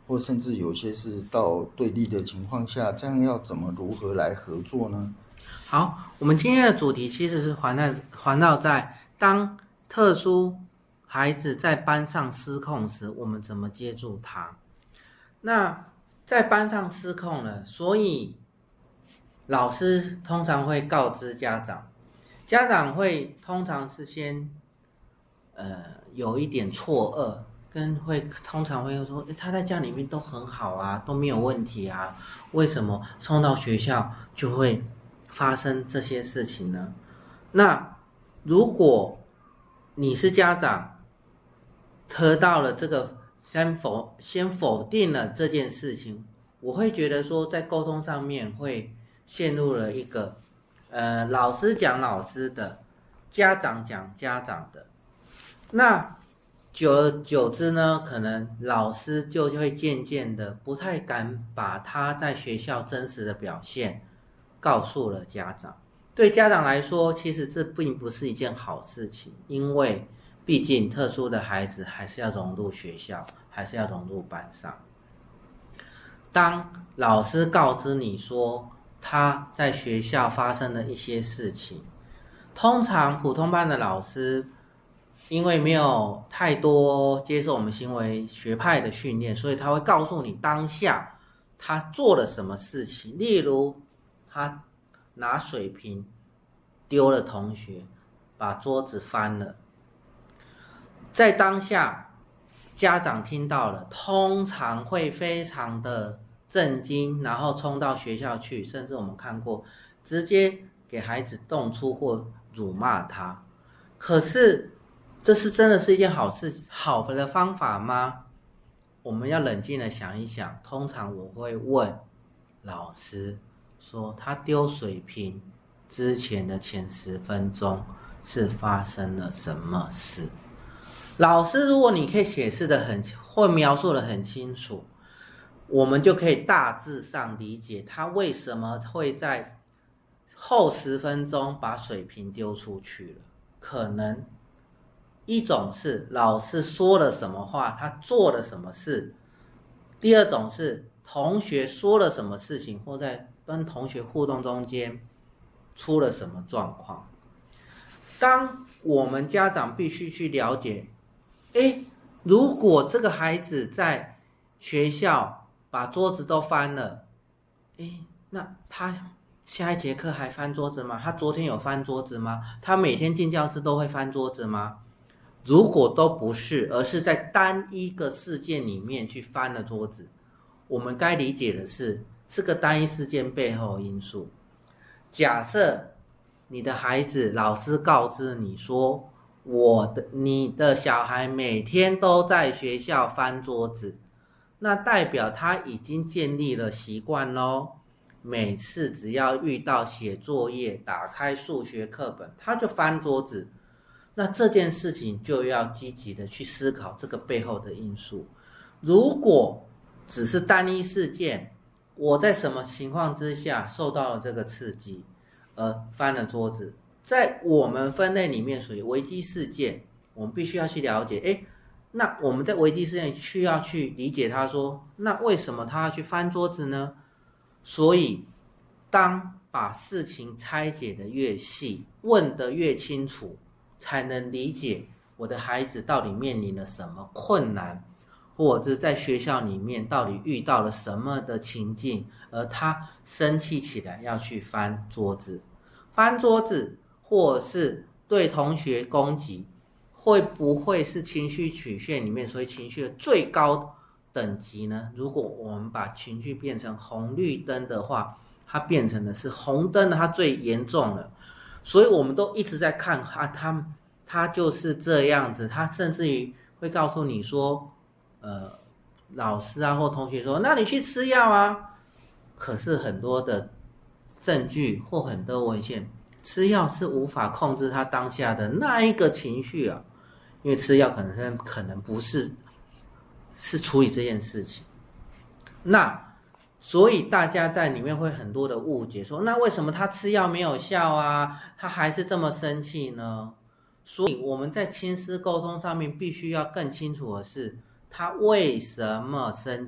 或甚至有些是到对立的情况下，这样要如何来合作呢？ 好，我们今天的主题其实是环绕在当特殊孩子在班上失控时，我们怎么接住他。那在班上失控了，所以老师通常会告知家长，家长会通常是先有一点错愕，通常会说他在家里面都很好啊，都没有问题啊，为什么送到学校就会发生这些事情呢？那如果你是家长，得到了这个先否定了这件事情，我会觉得说在沟通上面会陷入了一个老师讲老师的，家长讲家长的。那久而久之呢，可能老师就会渐渐的不太敢把他在学校真实的表现告诉了家长。对家长来说，其实这并不是一件好事情，因为毕竟特殊的孩子还是要融入学校，还是要融入班上。当老师告知你说他在学校发生的一些事情，通常普通班的老师因为没有太多接受我们行为学派的训练，所以他会告诉你当下他做了什么事情。例如他拿水瓶丢了同学，把桌子翻了，在当下家长听到了通常会非常的震惊，然后冲到学校去，甚至我们看过直接给孩子动粗或辱骂他。可是这是真的是一件好的方法吗？我们要冷静的想一想。通常我会问老师说，他丢水瓶之前的前10分钟是发生了什么事？老师如果你可以会描述的很清楚，我们就可以大致上理解他为什么会在后10分钟把水瓶丢出去了。可能一种是老师说了什么话，他做了什么事；第二种是同学说了什么事情，或在跟同学互动中间出了什么状况。当我们家长必须去了解，如果这个孩子在学校把桌子都翻了，那他下一节课还翻桌子吗？他昨天有翻桌子吗？他每天进教室都会翻桌子吗？如果都不是，而是在单一个事件里面去翻了桌子，我们该理解的是这个单一事件背后的因素。假设你的孩子，老师告知你说，你的小孩每天都在学校翻桌子，那代表他已经建立了习惯咯。每次只要遇到写作业，打开数学课本，他就翻桌子。那这件事情就要积极的去思考这个背后的因素。如果只是单一事件，我在什么情况之下受到了这个刺激而翻了桌子，在我们分类里面属于危机事件，我们必须要去了解，那我们在危机事件需要去理解他说，那为什么他要去翻桌子呢？所以当把事情拆解的越细，问得越清楚，才能理解我的孩子到底面临了什么困难，或者是在学校里面到底遇到了什么的情境，而他生气起来要去翻桌子，或者是对同学攻击，会不会是情绪曲线里面所谓情绪的最高等级呢？如果我们把情绪变成红绿灯的话，它变成的是红灯的它最严重了。所以我们都一直在看他就是这样子，他甚至于会告诉你说老师啊或同学说，那你去吃药啊。可是很多的证据或很多文献，吃药是无法控制他当下的那一个情绪啊，因为吃药可能不是处理这件事情。那所以大家在里面会很多的误解，说那为什么他吃药没有效啊，他还是这么生气呢？所以我们在亲师沟通上面必须要更清楚的是，他为什么生